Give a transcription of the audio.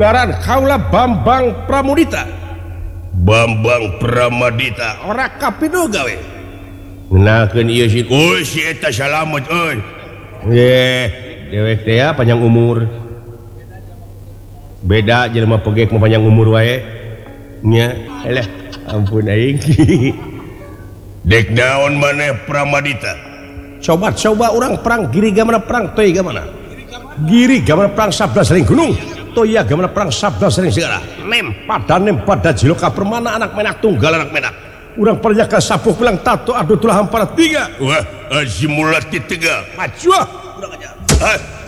ngaran kaula Bambang Pramudita. Bambang Pramadita Ora kapido gawe. ngenakeun ieu si si eta salamet euy. Dewek teh panjang umur. Beda jelema pegek mah panjang umur wae. Nya, elah ampun aing. Dek naon maneh Pramadita? Coba orang perang giri gamana perang toy gamana. Giri gamana perang sabda sering gunung. Toya gamana perang sabda sering segala. Nem pada jiloka permana anak menak tunggal anak menak. Urang perjaka sapuh pulang tato adu tulah hampara tiga. Wah, simulasi tiga. Maju. Urang aja.